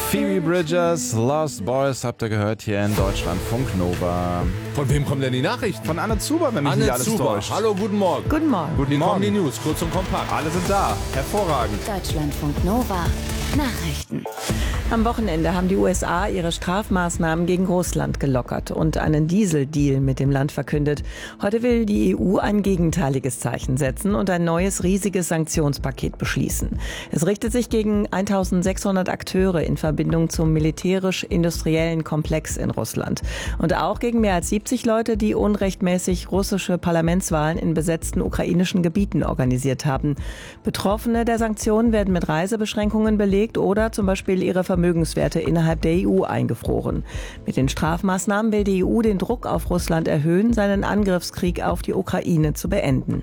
Phoebe Bridgers, Lost Boys, habt ihr gehört hier in Deutschlandfunk Nova. Von wem kommen denn die Nachrichten? Von Anne Zuber, wenn mich nicht alles täuscht. Hallo, guten Morgen. Guten Morgen. Hier kommen die News, kurz und kompakt. Alle sind da, hervorragend. Deutschlandfunk Nova. Nachrichten. Am Wochenende haben die USA ihre Strafmaßnahmen gegen Russland gelockert und einen Dieseldeal mit dem Land verkündet. Heute will die EU ein gegenteiliges Zeichen setzen und ein neues riesiges Sanktionspaket beschließen. Es richtet sich gegen 1600 Akteure in Verbindung zum militärisch-industriellen Komplex in Russland. Und auch gegen mehr als 70 Leute, die unrechtmäßig russische Parlamentswahlen in besetzten ukrainischen Gebieten organisiert haben. Betroffene der Sanktionen werden mit Reisebeschränkungen belegt oder zum Beispiel ihre Vermögenswerte innerhalb der EU eingefroren. Mit den Strafmaßnahmen will die EU den Druck auf Russland erhöhen, seinen Angriffskrieg auf die Ukraine zu beenden.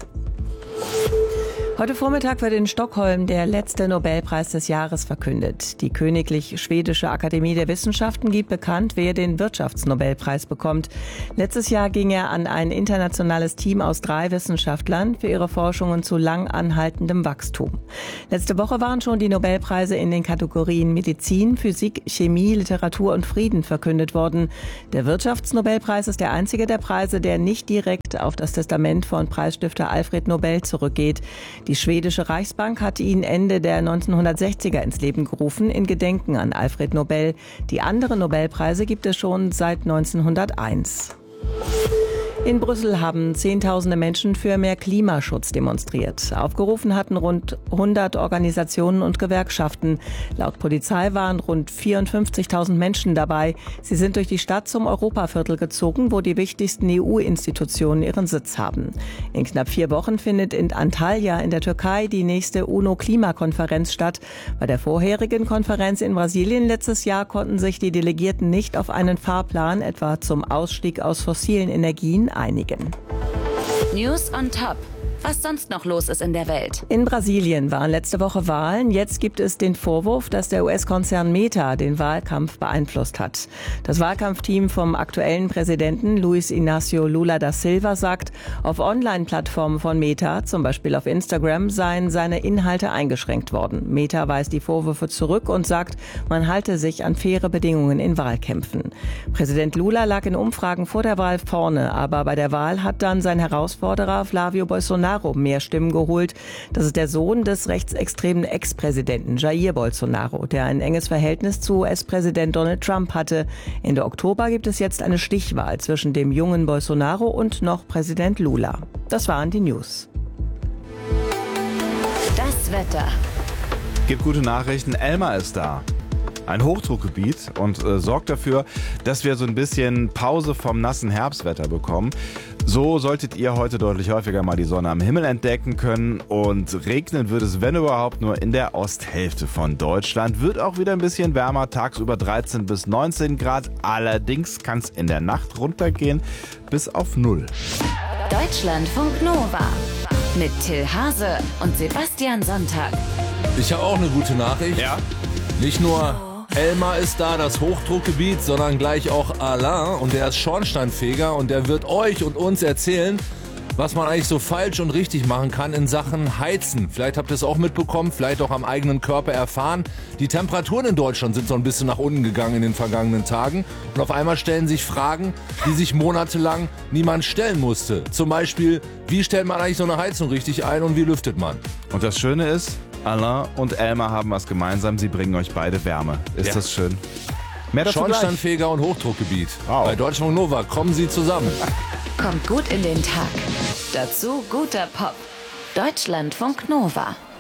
Heute Vormittag wird in Stockholm der letzte Nobelpreis des Jahres verkündet. Die Königlich Schwedische Akademie der Wissenschaften gibt bekannt, wer den Wirtschaftsnobelpreis bekommt. Letztes Jahr ging er an ein internationales Team aus 3 Wissenschaftlern für ihre Forschungen zu lang anhaltendem Wachstum. Letzte Woche waren schon die Nobelpreise in den Kategorien Medizin, Physik, Chemie, Literatur und Frieden verkündet worden. Der Wirtschaftsnobelpreis ist der einzige der Preise, der nicht direkt auf das Testament von Preisstifter Alfred Nobel zurückgeht. Die schwedische Reichsbank hatte ihn Ende der 1960er ins Leben gerufen, in Gedenken an Alfred Nobel. Die anderen Nobelpreise gibt es schon seit 1901. In Brüssel haben Zehntausende Menschen für mehr Klimaschutz demonstriert. Aufgerufen hatten rund 100 Organisationen und Gewerkschaften. Laut Polizei waren rund 54.000 Menschen dabei. Sie sind durch die Stadt zum Europaviertel gezogen, wo die wichtigsten EU-Institutionen ihren Sitz haben. In knapp 4 Wochen findet in Antalya in der Türkei die nächste UNO-Klimakonferenz statt. Bei der vorherigen Konferenz in Brasilien letztes Jahr konnten sich die Delegierten nicht auf einen Fahrplan, etwa zum Ausstieg aus fossilen Energien, einigen. News on Top. Was sonst noch los ist in der Welt. In Brasilien waren letzte Woche Wahlen. Jetzt gibt es den Vorwurf, dass der US-Konzern Meta den Wahlkampf beeinflusst hat. Das Wahlkampfteam vom aktuellen Präsidenten Luiz Inácio Lula da Silva sagt, auf Online-Plattformen von Meta, zum Beispiel auf Instagram, seien seine Inhalte eingeschränkt worden. Meta weist die Vorwürfe zurück und sagt, man halte sich an faire Bedingungen in Wahlkämpfen. Präsident Lula lag in Umfragen vor der Wahl vorne, aber bei der Wahl hat dann sein Herausforderer Flávio Bolsonaro mehr Stimmen geholt. Das ist der Sohn des rechtsextremen Ex-Präsidenten Jair Bolsonaro, der ein enges Verhältnis zu US-Präsident Donald Trump hatte. Ende Oktober gibt es jetzt eine Stichwahl zwischen dem jungen Bolsonaro und noch Präsident Lula. Das waren die News. Das Wetter. Gibt gute Nachrichten, Elmar ist da. Ein Hochdruckgebiet und sorgt dafür, dass wir so ein bisschen Pause vom nassen Herbstwetter bekommen. So solltet ihr heute deutlich häufiger mal die Sonne am Himmel entdecken können und regnen wird es, wenn überhaupt, nur in der Osthälfte von Deutschland. Wird auch wieder ein bisschen wärmer, tagsüber 13 bis 19 Grad. Allerdings kann es in der Nacht runtergehen bis auf 0. Deutschlandfunk Nova. Mit Till Hase und Sebastian Sonntag. Ich habe auch eine gute Nachricht. Ja? Nicht nur Elmar ist da, das Hochdruckgebiet, sondern gleich auch Alain, und der ist Schornsteinfeger und der wird euch und uns erzählen, was man eigentlich so falsch und richtig machen kann in Sachen Heizen. Vielleicht habt ihr es auch mitbekommen, vielleicht auch am eigenen Körper erfahren. Die Temperaturen in Deutschland sind so ein bisschen nach unten gegangen in den vergangenen Tagen. Und auf einmal stellen sich Fragen, die sich monatelang niemand stellen musste. Zum Beispiel, wie stellt man eigentlich so eine Heizung richtig ein und wie lüftet man? Und das Schöne ist, Alain und Elmar haben was gemeinsam, sie bringen euch beide Wärme. Ist das schön? Mehr dazu gleich. Schornsteinfeger und Hochdruckgebiet. Wow. Bei Deutschlandfunk Nova kommen sie zusammen. Kommt gut in den Tag. Dazu guter Pop. Deutschlandfunk Nova.